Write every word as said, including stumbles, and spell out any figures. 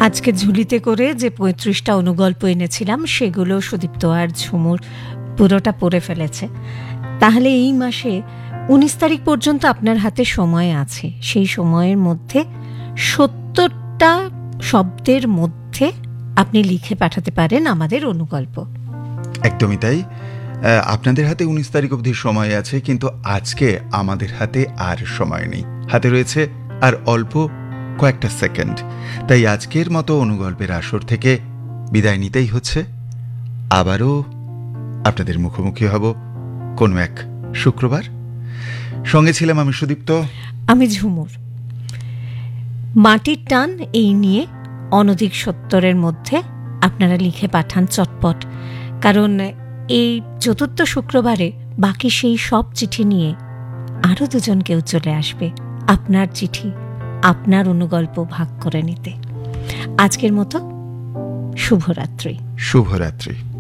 আজকে ঝুলিতে করে যে পঁয়ত্রিশটা অনুগল্প এনেছিলাম সেগুলো সুদীপ্ত আর ঝুমুর পুরোটা পড়ে ফেলেছে। তাহলে এই মাসে উনিশ তারিখ পর্যন্ত আপনার হাতে সময় আছে। সেই সময়ের মধ্যে সত্তরটা শব্দের মধ্যে আপনি লিখে পাঠাতে পারেন আমাদের অনুগল্প। একদমই তাই। আপনাদের হাতে উনিশ তারিখ অবধি সময় আছে, কিন্তু আজকে আমাদের হাতে আর সময় নেই। হাতে রয়েছে আর অল্প কয়েকটা সেকেন্ড। তাই আজকের মতো অনুগল্পের আসর থেকে বিদায় নিতেই হচ্ছে। আবারও আপনাদের মুখোমুখি হব কোনো এক শুক্রবার। সঙ্গে ছিলাম আমি সুদীপ্ত, আমি ঝুমুর। মাটির টান এই নিয়ে অনধিক সত্তরের মধ্যে আপনারা লিখে পাঠান চটপট, কারণ এই চতুর্থ শুক্রবারে বাকি সেই সব চিঠি নিয়ে আরও দুজন কেউ চলে আসবে আপনার চিঠি, আপনার অনুগল্প ভাগ করে নিতে। আজকের মতো শুভরাত্রি। শুভরাত্রি।